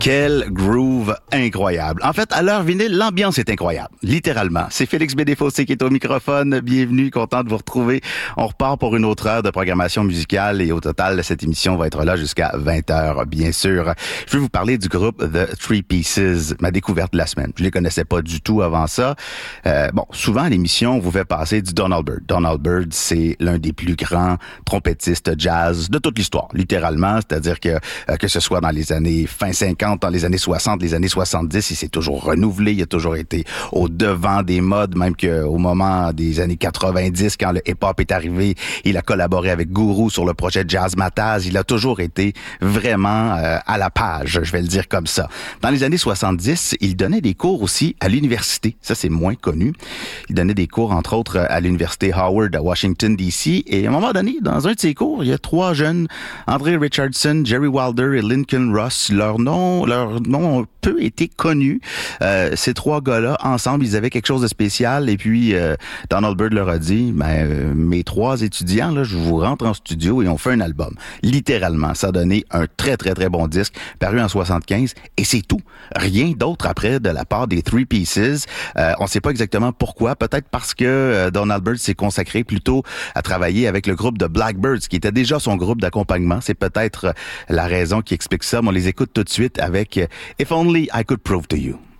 Quel groove incroyable. En fait, à l'heure vinyle, l'ambiance est incroyable. Littéralement. C'est Félix Bédéfossé qui est au microphone. Bienvenue, content de vous retrouver. On repart pour une autre heure de programmation musicale et au total, cette émission va être là jusqu'à 20h, bien sûr. Je vais vous parler du groupe The Three Pieces, ma découverte de la semaine. Je les connaissais pas du tout avant ça. Souvent à l'émission, on vous fait passer du Donald Byrd. Donald Byrd, c'est l'un des plus grands trompettistes jazz de toute l'histoire, littéralement. C'est-à-dire que ce soit dans les années fin 50, dans les années 60, les années 70, il s'est toujours renouvelé, il a toujours été au devant des modes, même qu'au moment des années 90, quand le hip-hop est arrivé, il a collaboré avec Guru sur le projet Jazz Mataz, il a toujours été vraiment à la page, je vais le dire comme ça. Dans les années 70, il donnait des cours aussi à l'université, ça c'est moins connu. Il donnait des cours, entre autres, à l'université Howard à Washington, D.C. Et à un moment donné, dans un de ses cours, il y a trois jeunes, André Richardson, Jerry Wilder et Lincoln Ross. Leur nom a peu été connu. Ces trois gars-là, ensemble, ils avaient quelque chose de spécial. Et puis, Donald Byrd leur a dit, mes trois étudiants, là, je vous rentre en studio et on fait un album. Littéralement, ça a donné un très, très, très bon disque, paru en 75. Et c'est tout. Rien d'autre après de la part des Three Pieces. On ne sait pas exactement pourquoi. Peut-être parce que Donald Byrd s'est consacré plutôt à travailler avec le groupe de Blackbyrds, qui était déjà son groupe d'accompagnement. C'est peut-être la raison qui explique ça. Mais on les écoute tout de suite avec If Only I Could Prove to You.